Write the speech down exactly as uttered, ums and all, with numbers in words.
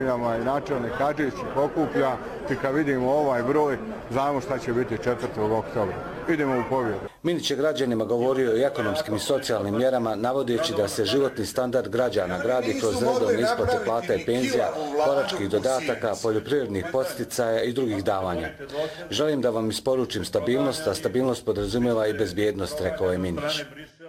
I načelnik Hadžić pokuplja i kad vidimo ovaj broj, znamo šta će biti četvrtog oktobra. Idemo u pobjedu. Minić je građanima govorio i ekonomskim i socijalnim mjerama, navodeći da se životni standard građana gradi kroz redovne isplate plata i penzija, boračkih dodataka, poljoprivrednih podsticaja i drugih davanja. Želim da vam isporučim stabilnost, a stabilnost podrazumijeva i bezbjednost, rekao je Minić.